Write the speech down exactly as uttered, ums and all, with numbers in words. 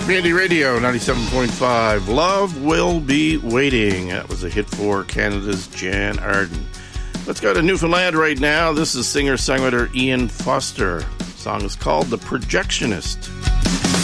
Community Radio ninety-seven point five. Love Will Be Waiting. That was a hit for Canada's Jan Arden. Let's go to Newfoundland right now. This is singer-songwriter Ian Foster. The song is called The Projectionist.